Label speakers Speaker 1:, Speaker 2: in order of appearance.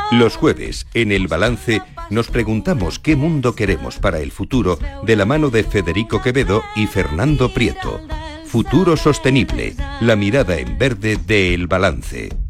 Speaker 1: Los jueves, en El Balance, nos preguntamos qué mundo queremos para el futuro de la mano de Federico Quevedo y Fernando Prieto. Futuro sostenible, la mirada en verde de El Balance.